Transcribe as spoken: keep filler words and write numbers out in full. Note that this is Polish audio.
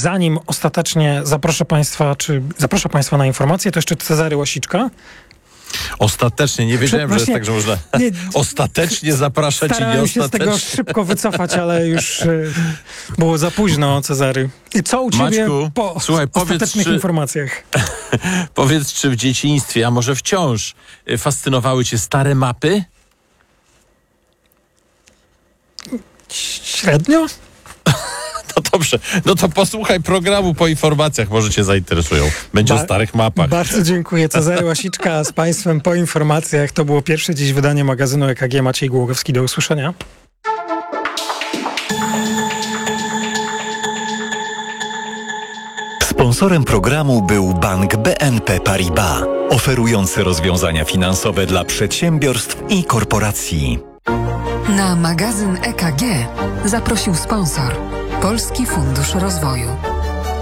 zanim ostatecznie zaproszę Państwa, czy zaproszę Państwa na informacje, to jeszcze Cezary Łasiczka. Ostatecznie, nie wiedziałem, Właśnie, że jest tak, że można nie, ostatecznie zapraszać i starałem się z tego nieostatecznie. szybko wycofać, ale już y, było za późno, Cezary. I co u Ciebie Maćku, po słuchaj, powiedz, ostatecznych czy- informacjach? Powiedz, czy w dzieciństwie, a może wciąż, y, fascynowały cię stare mapy? Średnio? No dobrze, no to posłuchaj programu po informacjach, może cię zainteresują. Będzie Ba- o starych mapach. Bardzo dziękuję. Cezary Łasiczka, a z Państwem po informacjach. To było pierwsze dziś wydanie magazynu E K G. Maciej Głogowski, do usłyszenia. Sponsorem programu był bank B N P Paribas, oferujący rozwiązania finansowe dla przedsiębiorstw i korporacji. Na magazyn E K G zaprosił sponsor Polski Fundusz Rozwoju.